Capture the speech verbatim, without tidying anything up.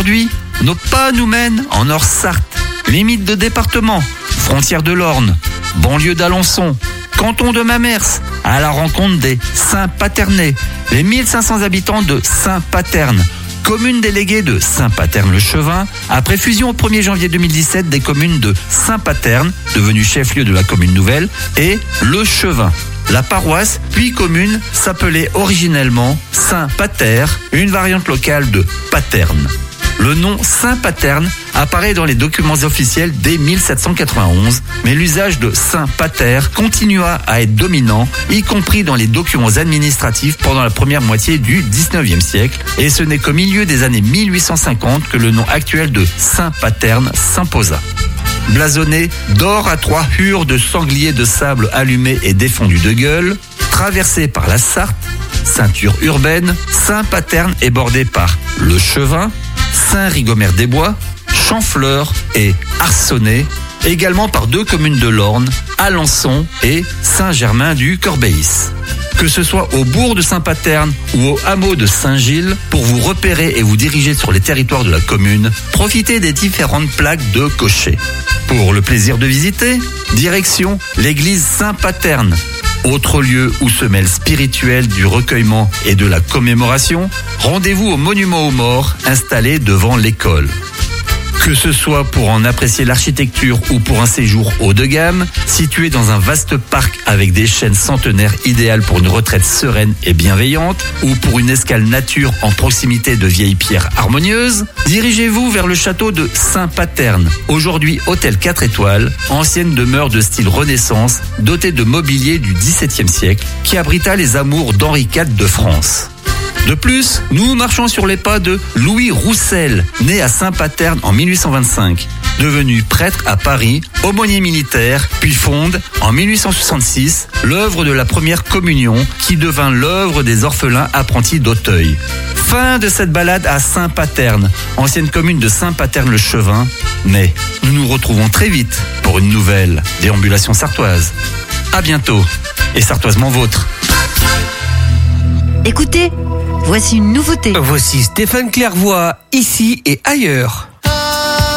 Aujourd'hui, nos pas nous mènent en Nord-Sarthe, limite de département, frontière de l'Orne, banlieue d'Alençon, canton de Mamers, à la rencontre des Saint-Paternais, les mille cinq cents habitants de Saint-Paterne, commune déléguée de Saint-Paterne-le-Chevin, après fusion au premier janvier deux mille dix-sept des communes de Saint-Paterne, devenue chef-lieu de la commune nouvelle, et Le Chevin. La paroisse, puis commune, s'appelait originellement Saint-Pater, une variante locale de Paterne. Le nom Saint-Paterne apparaît dans les documents officiels dès mille sept cent quatre-vingt-onze, mais l'usage de Saint-Pater continua à être dominant, y compris dans les documents administratifs pendant la première moitié du dix-neuvième siècle, et ce n'est qu'au milieu des années mille huit cent cinquante que le nom actuel de Saint-Paterne s'imposa. Blasonné d'or à trois hures de sangliers de sable allumés et défendus de gueule, traversé par la Sarthe, ceinture urbaine, Saint-Paterne est bordé par Le Chevin, Saint-Rigomère-des-Bois, Champfleur et Arcenay, également par deux communes de l'Orne, Alençon et Saint-Germain-du-Corbéis. Que ce soit au bourg de Saint-Paterne ou au hameau de Saint-Gilles, pour vous repérer et vous diriger sur les territoires de la commune, profitez des différentes plaques de cocher. Pour le plaisir de visiter, direction l'église Saint-Paterne. Autre lieu où se mêle spirituel du recueillement et de la commémoration, rendez-vous au monument aux morts installé devant l'école. Que ce soit pour en apprécier l'architecture ou pour un séjour haut de gamme, situé dans un vaste parc avec des chênes centenaires idéales pour une retraite sereine et bienveillante, ou pour une escale nature en proximité de vieilles pierres harmonieuses, dirigez-vous vers le château de Saint-Paterne, aujourd'hui hôtel quatre étoiles, ancienne demeure de style Renaissance, dotée de mobilier du dix-septième siècle, qui abrita les amours d'Henri quatre de France. De plus, nous marchons sur les pas de Louis Roussel, né à Saint-Paterne en mille huit cent vingt-cinq. Devenu prêtre à Paris, aumônier militaire, puis fonde, en mille huit cent soixante-six, l'œuvre de la première communion qui devint l'œuvre des orphelins apprentis d'Auteuil. Fin de cette balade à Saint-Paterne, ancienne commune de Saint-Paterne-le-Chevin, mais nous nous retrouvons très vite pour une nouvelle déambulation sartoise. À bientôt, et sartoisement vôtre. Écoutez, voici une nouveauté. Voici Stéphane Clairvoy, ici et ailleurs.